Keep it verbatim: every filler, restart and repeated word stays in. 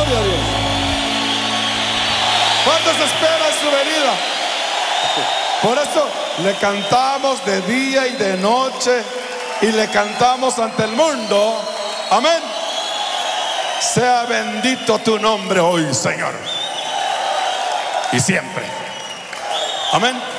Gloria a Dios. ¿Cuántos esperan su venida? Por eso le cantamos de día y de noche y le cantamos ante el mundo. Amén. Sea bendito tu nombre hoy, Señor, y siempre. Amén.